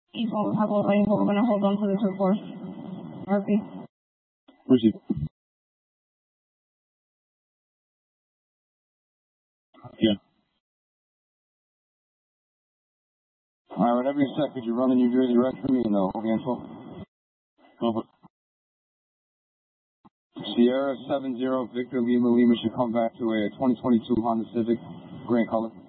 Eagle, Echo Rainbow, we're going to hold on to this report. Murphy. Proceed. Yeah. All right, whenever you're set, could you run the New Jersey rec for me in the info? Over. Sierra 70 Victor Lima Lima should come back to a 2022 Honda Civic, gray color.